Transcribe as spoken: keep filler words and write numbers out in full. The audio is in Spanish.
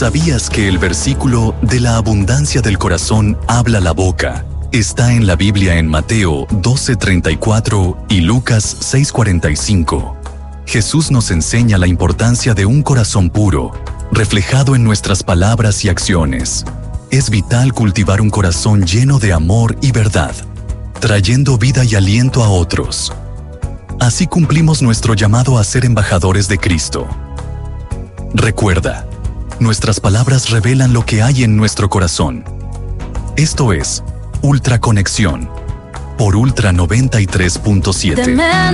¿Sabías que el versículo de la abundancia del corazón habla la boca está en la Biblia en Mateo doce treinta y cuatro y Lucas seis cuarenta y cinco? Jesús nos enseña la importancia de un corazón puro, reflejado en nuestras palabras y acciones. Es vital cultivar un corazón lleno de amor y verdad, trayendo vida y aliento a otros. Así cumplimos nuestro llamado a ser embajadores de Cristo. Recuerda, nuestras palabras revelan lo que hay en nuestro corazón. Esto es Ultra Conexión por Ultra noventa y tres punto siete.